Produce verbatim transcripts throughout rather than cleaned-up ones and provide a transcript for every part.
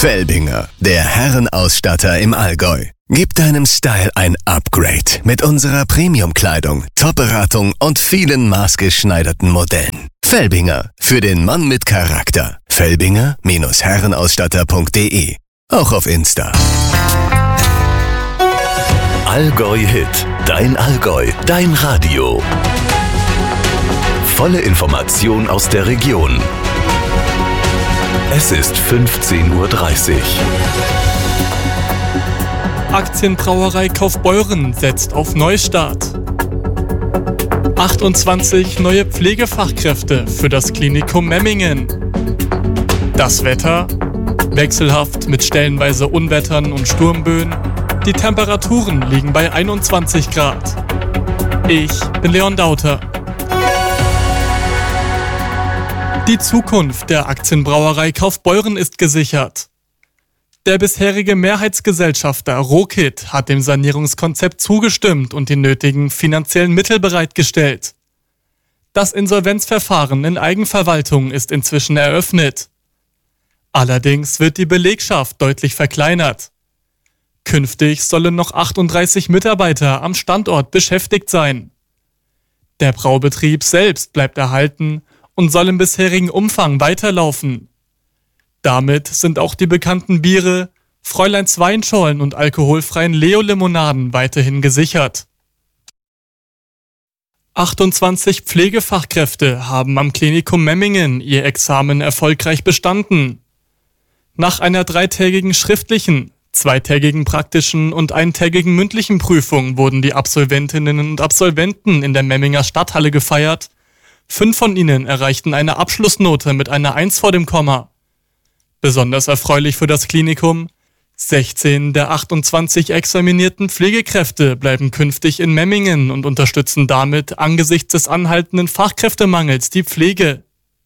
Felbinger, der Herrenausstatter im Allgäu. Gib deinem Style ein Upgrade mit unserer Premium-Kleidung, Top-Beratung und vielen maßgeschneiderten Modellen. Felbinger, für den Mann mit Charakter. Felbinger Herrenausstatter punkt de. Auch auf Insta. Allgäu Hit, dein Allgäu, dein Radio. Volle Information aus der Region. Es ist fünfzehn Uhr dreißig. Aktienbrauerei Kaufbeuren setzt auf Neustart. achtundzwanzig neue Pflegefachkräfte für das Klinikum Memmingen. Das Wetter? Wechselhaft mit stellenweise Unwettern und Sturmböen. Die Temperaturen liegen bei einundzwanzig Grad. Ich bin Leon Dauter. Die Zukunft der Aktienbrauerei Kaufbeuren ist gesichert. Der bisherige Mehrheitsgesellschafter Rokit hat dem Sanierungskonzept zugestimmt und die nötigen finanziellen Mittel bereitgestellt. Das Insolvenzverfahren in Eigenverwaltung ist inzwischen eröffnet. Allerdings wird die Belegschaft deutlich verkleinert. Künftig sollen noch achtunddreißig Mitarbeiter am Standort beschäftigt sein. Der Braubetrieb selbst bleibt erhalten und soll im bisherigen Umfang weiterlaufen. Damit sind auch die bekannten Biere, Fräuleins Weinschollen und alkoholfreien Leo-Limonaden weiterhin gesichert. achtundzwanzig Pflegefachkräfte haben am Klinikum Memmingen ihr Examen erfolgreich bestanden. Nach einer dreitägigen schriftlichen, zweitägigen praktischen und eintägigen mündlichen Prüfung wurden die Absolventinnen und Absolventen in der Memminger Stadthalle gefeiert. Fünf von ihnen erreichten eine Abschlussnote mit einer eins vor dem Komma. Besonders erfreulich für das Klinikum: sechzehn der achtundzwanzig examinierten Pflegekräfte bleiben künftig in Memmingen und unterstützen damit angesichts des anhaltenden Fachkräftemangels die Pflege.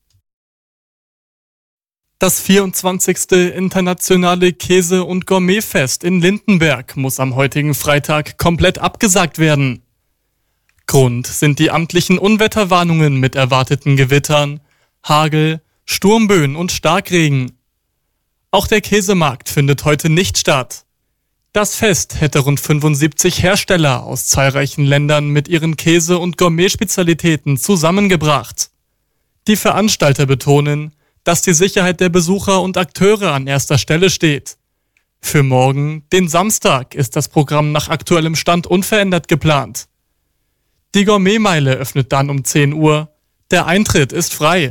Das vierundzwanzigste Internationale Käse- und Gourmetfest in Lindenberg muss am heutigen Freitag komplett abgesagt werden. Grund sind die amtlichen Unwetterwarnungen mit erwarteten Gewittern, Hagel, Sturmböen und Starkregen. Auch der Käsemarkt findet heute nicht statt. Das Fest hätte rund fünfundsiebzig Hersteller aus zahlreichen Ländern mit ihren Käse- und Gourmet-Spezialitäten zusammengebracht. Die Veranstalter betonen, dass die Sicherheit der Besucher und Akteure an erster Stelle steht. Für morgen, den Samstag, ist das Programm nach aktuellem Stand unverändert geplant. Die Gourmetmeile öffnet dann um zehn Uhr. Der Eintritt ist frei.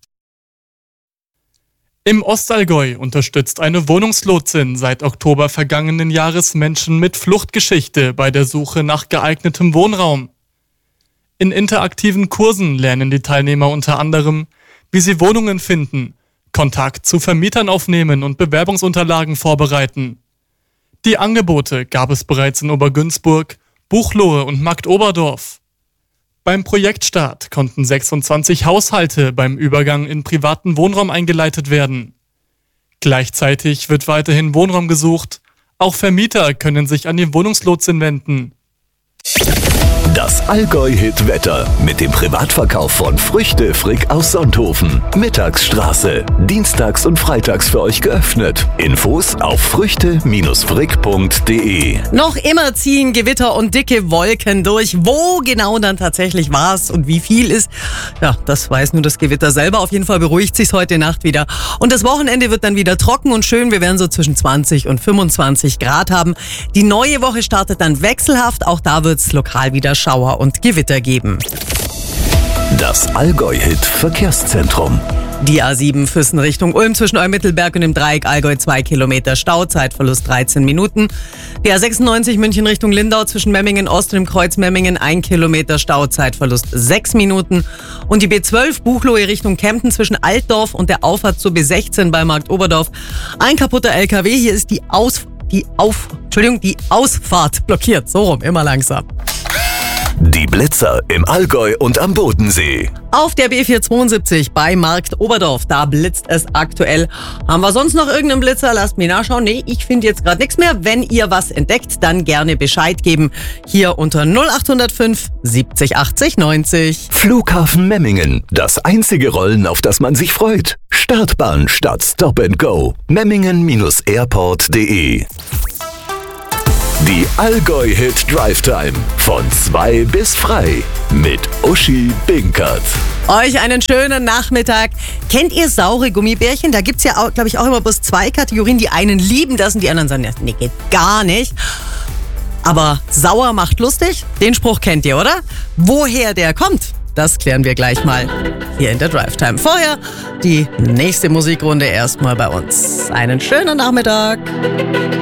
Im Ostallgäu unterstützt eine Wohnungslotsin seit Oktober vergangenen Jahres Menschen mit Fluchtgeschichte bei der Suche nach geeignetem Wohnraum. In interaktiven Kursen lernen die Teilnehmer unter anderem, wie sie Wohnungen finden, Kontakt zu Vermietern aufnehmen und Bewerbungsunterlagen vorbereiten. Die Angebote gab es bereits in Obergünzburg, Buchloe und Marktoberdorf. Beim Projektstart konnten sechsundzwanzig Haushalte beim Übergang in privaten Wohnraum eingeleitet werden. Gleichzeitig wird weiterhin Wohnraum gesucht. Auch Vermieter können sich an die Wohnungslotsin wenden. Das Allgäu-Hit-Wetter mit dem Privatverkauf von Früchte Frick aus Sonthofen. Mittagsstraße. Dienstags und freitags für euch geöffnet. Infos auf früchte frick punkt de. Noch immer ziehen Gewitter und dicke Wolken durch. Wo genau dann tatsächlich war es und wie viel ist, ja, das weiß nur das Gewitter selber. Auf jeden Fall beruhigt sich's heute Nacht wieder. Und das Wochenende wird dann wieder trocken und schön. Wir werden so zwischen zwanzig und fünfundzwanzig Grad haben. Die neue Woche startet dann wechselhaft. Auch da wird's lokal wieder Schauer und Gewitter geben. Das Allgäu-Hit-Verkehrszentrum. Die A sieben Füssen Richtung Ulm zwischen Eumittelberg und dem Dreieck Allgäu zwei Kilometer Stau, Zeitverlust dreizehn Minuten. Die A sechsundneunzig München Richtung Lindau zwischen Memmingen Ost und dem Kreuz Memmingen ein Kilometer Stau, Zeitverlust sechs Minuten. Und die B zwölf Buchloe Richtung Kempten zwischen Altdorf und der Auffahrt zur B sechzehn bei Marktoberdorf. Ein kaputter L K W, hier ist die Aus, die Auf, Entschuldigung, die Ausfahrt blockiert. So rum, immer langsam. Die Blitzer im Allgäu und am Bodensee. Auf der B vierhundertzweiundsiebzig bei Markt Oberdorf, da blitzt es aktuell. Haben wir sonst noch irgendeinen Blitzer? Lasst mich nachschauen. Nee, ich finde jetzt gerade nichts mehr. Wenn ihr was entdeckt, dann gerne Bescheid geben. Hier unter null acht null fünf siebzig achtzig neunzig. Flughafen Memmingen. Das einzige Rollen, auf das man sich freut. Startbahn statt Stop and Go. Memmingen Airport punkt de. Die Allgäu-Hit Drive Time. Von zwei bis frei. Mit Uschi Binkert. Euch einen schönen Nachmittag. Kennt ihr saure Gummibärchen? Da gibt's ja, glaube ich, auch immer bloß zwei Kategorien. Die einen lieben das und die anderen sagen, nee, geht gar nicht. Aber sauer macht lustig? Den Spruch kennt ihr, oder? Woher der kommt, das klären wir gleich mal hier in der Drive Time. Vorher die nächste Musikrunde erstmal bei uns. Einen schönen Nachmittag.